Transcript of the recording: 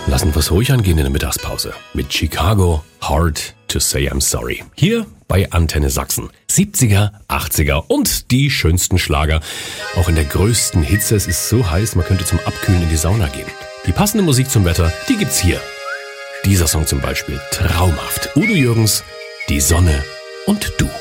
Lassen wir es ruhig angehen in der Mittagspause. Mit Chicago, Hard to Say I'm Sorry. Hier bei Antenne Sachsen. 70er, 80er und die schönsten Schlager. Auch in der größten Hitze. Es ist so heiß, man könnte zum Abkühlen in die Sauna gehen. Die passende Musik zum Wetter, die gibt's hier. Dieser Song zum Beispiel, traumhaft. Udo Jürgens, Die Sonne und du.